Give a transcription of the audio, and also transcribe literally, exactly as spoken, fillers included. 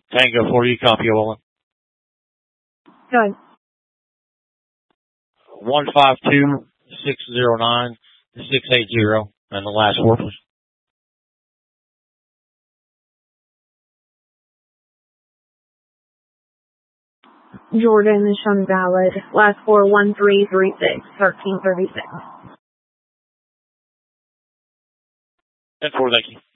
Tango for you, copy, Owen. Good. One five two six zero nine six eight zero, and the last four, please. Jordan is shown valid. Last four, one three three six, thirteen thirty-six. ten four, thank you.